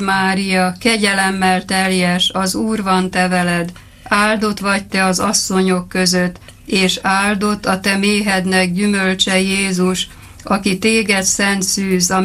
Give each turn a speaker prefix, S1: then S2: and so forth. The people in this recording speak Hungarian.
S1: Mária, kegyelemmel teljes, az Úr van te veled, áldott vagy te az asszonyok között, és áldott a te méhednek gyümölcse Jézus, aki téged szent szűz, a